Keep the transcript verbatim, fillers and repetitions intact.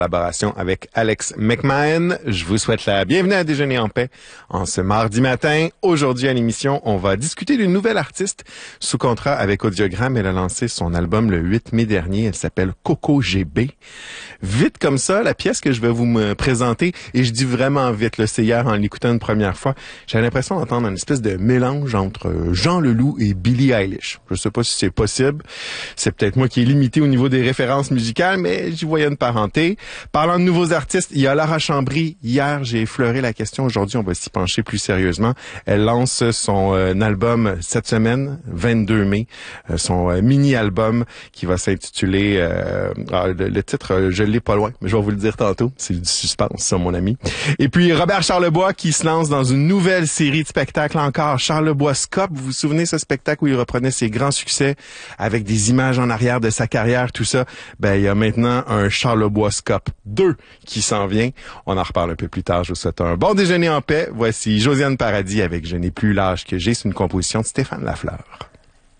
Collaboration avec Alex McMahon. Je vous souhaite la bienvenue à Déjeuner en paix en ce mardi matin. Aujourd'hui à l'émission, on va discuter d'une nouvelle artiste sous contrat avec Audiogramme. Elle a lancé son album le huit mai dernier. Elle s'appelle Coco G B. Vite comme ça, la pièce que je vais vous me présenter, et je dis vraiment vite, là, c'est hier en l'écoutant une première fois, j'avais l'impression d'entendre une espèce de mélange entre Jean Leloup et Billie Eilish. Je sais pas si c'est possible. C'est peut-être moi qui est limité au niveau des références musicales, mais j'y voyais une parenté. Parlant de nouveaux artistes, il y a Lara Chambry. Hier, j'ai effleuré la question. Aujourd'hui, on va s'y pencher plus sérieusement. Elle lance son euh, album cette semaine, vingt-deux mai, euh, son euh, mini-album qui va s'intituler... Euh, ah, le, le titre, euh, je l'ai pas loin, mais je vais vous le dire tantôt. C'est du suspense, ça, mon ami. Et puis, Robert Charlebois qui se lance dans une nouvelle série de spectacles encore. Charlebois Scope. Vous vous souvenez ce spectacle où il reprenait ses grands succès avec des images en arrière de sa carrière, tout ça? Ben, il y a maintenant un Charlebois Scope deux qui s'en vient. On en reparle un peu plus tard. Je vous souhaite un bon déjeuner en paix. Voici Josiane Paradis avec Je n'ai plus l'âge que j'ai. C'est une composition de Stéphane Lafleur.